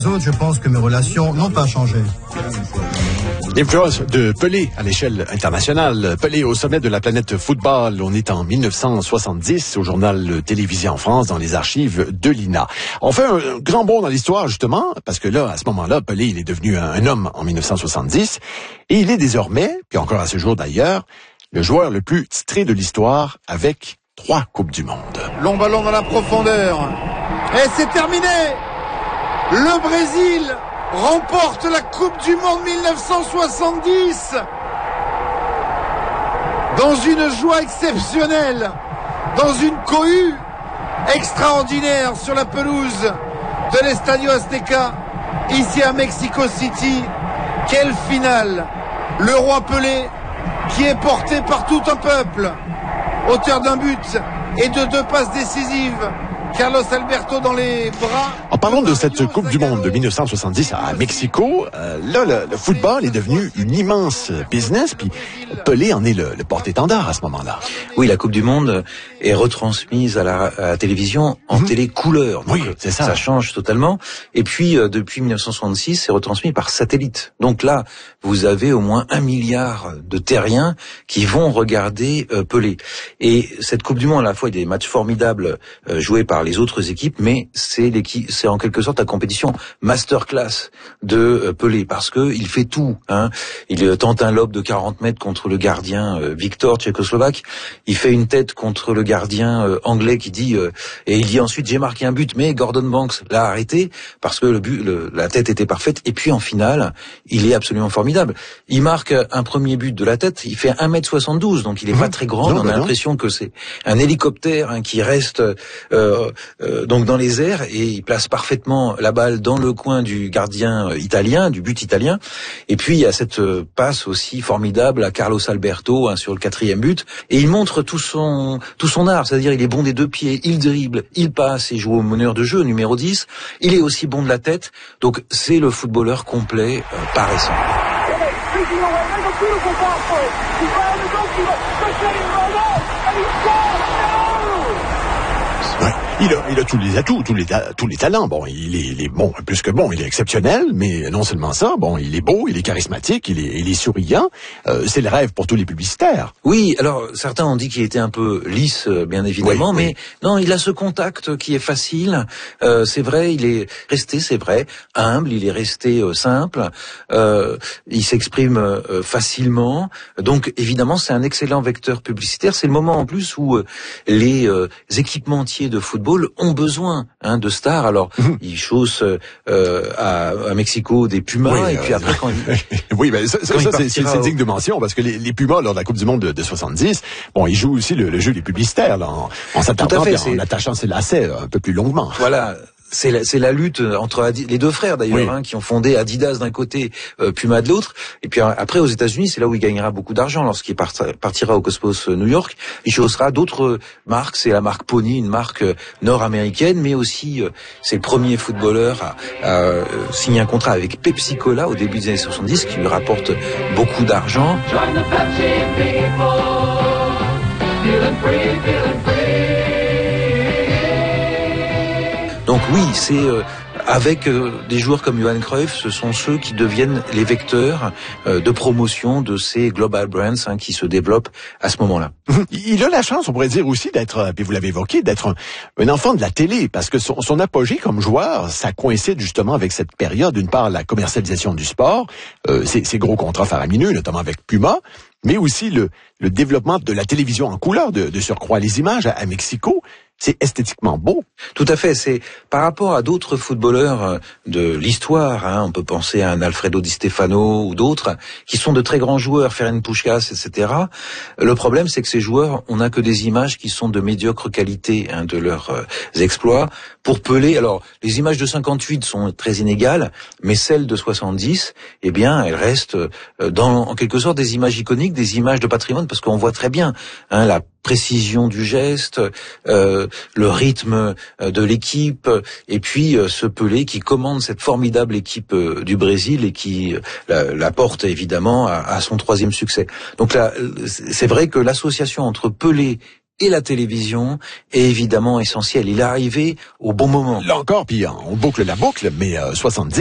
Je pense que mes relations n'ont pas changé. L'influence de Pelé à l'échelle internationale. Pelé au sommet de la planète football. On est en 1970 au journal télévisé en France dans les archives de l'INA. On fait un grand bond dans l'histoire justement parce que là, à ce moment-là, Pelé il est devenu un homme en 1970 et il est désormais, puis encore à ce jour d'ailleurs, le joueur le plus titré de l'histoire avec 3 Coupes du Monde. Long ballon dans la profondeur. Et c'est terminé. Le Brésil remporte la Coupe du Monde 1970 dans une joie exceptionnelle, dans une cohue extraordinaire sur la pelouse de l'Estadio Azteca, ici à Mexico City. Quelle finale! Le roi Pelé qui est porté par tout un peuple, auteur d'un but et de 2 passes décisives. Carlos Alberto dans les bras. En parlant de cette Coupe du Monde de 1970 à Mexico, là, le football est devenu une immense business, puis Pelé en est le porte-étendard à ce moment-là. Oui, la Coupe du Monde est retransmise à la télévision en télé couleur. Donc, oui, c'est ça. Ça change totalement. Et puis, depuis 1966, c'est retransmis par satellite. Donc là, vous avez au moins 1 milliard de terriens qui vont regarder Pelé. Et cette Coupe du Monde, à la fois, il y a des matchs formidables joués par les autres équipes, mais c'est en quelque sorte la compétition masterclass de Pelé, parce que il fait tout. Il tente un lob de 40 mètres contre le gardien Victor, tchécoslovaque. Il fait une tête contre le gardien anglais qui dit et il dit ensuite j'ai marqué un but, mais Gordon Banks l'a arrêté parce que la tête était parfaite. Et puis en finale, il est absolument formidable. Il marque un premier but de la tête. Il fait 1m72, donc il est pas très grand. On a l'impression que c'est un hélicoptère qui reste donc dans les airs, et il place parfaitement la balle dans le coin du gardien italien, du but italien. Et puis il y a cette passe aussi formidable à Carlos Alberto sur le 4e but, et il montre tout son art, c'est-à-dire il est bon des 2 pieds, il dribble, il passe, il joue au meneur de jeu numéro 10, il est aussi bon de la tête, donc c'est le footballeur complet par essence. Il a tous les atouts, tous les talents. Bon, il est bon, plus que bon, il est exceptionnel, mais non seulement ça, bon, il est beau, il est charismatique, il est souriant. C'est le rêve pour tous les publicitaires. Oui, alors certains ont dit qu'il était un peu lisse, bien évidemment, mais non, il a ce contact qui est facile. C'est vrai, il est resté, c'est vrai, humble, il est resté simple. Il s'exprime facilement. Donc évidemment, c'est un excellent vecteur publicitaire. C'est le moment en plus où les équipementiers de football ont besoin de stars. Alors ils chaussent à Mexico des Pumas, et puis après quand oui, ben ça c'est digne de mention, parce que les Pumas lors de la Coupe du Monde de 70, bon, ils jouent aussi le jeu des publicitaires là, en s'attardant et en attachant ses lacets un peu plus longuement. Voilà. C'est la lutte entre les 2 frères d'ailleurs, qui ont fondé Adidas d'un côté, Puma de l'autre. Et puis après aux États-Unis, c'est là où il gagnera beaucoup d'argent lorsqu'il partira au Cosmos New York. Il chaussera d'autres marques. C'est la marque Pony, une marque nord-américaine, mais aussi c'est le premier footballeur à signer un contrat avec Pepsi Cola au début des années 70, qui lui rapporte beaucoup d'argent. Donc oui, c'est avec des joueurs comme Johan Cruyff, ce sont ceux qui deviennent les vecteurs de promotion de ces global brands qui se développent à ce moment-là. Il a la chance, on pourrait dire aussi, d'être, puis vous l'avez évoqué, d'être un enfant de la télé, parce que son apogée comme joueur, ça coïncide justement avec cette période. D'une part, la commercialisation du sport, ces gros contrats faramineux, notamment avec Puma, mais aussi le développement de la télévision en couleur, de surcroît les images à Mexico. C'est esthétiquement beau. Tout à fait. C'est par rapport à d'autres footballeurs de l'histoire. On peut penser à un Alfredo Di Stefano ou d'autres qui sont de très grands joueurs, Ferenc Puskás, etc. Le problème, c'est que ces joueurs, on n'a que des images qui sont de médiocre qualité de leurs exploits. Pour Pelé, alors les images de 58 sont très inégales, mais celles de 70, eh bien, elles restent en quelque sorte des images iconiques, des images de patrimoine, parce qu'on voit très bien la précision du geste, le rythme de l'équipe, et puis ce Pelé qui commande cette formidable équipe du Brésil et qui la porte évidemment à son 3e succès. Donc là, c'est vrai que l'association entre Pelé et la télévision est évidemment essentiel. Il est arrivé au bon moment. Là encore, puis on boucle la boucle, mais 70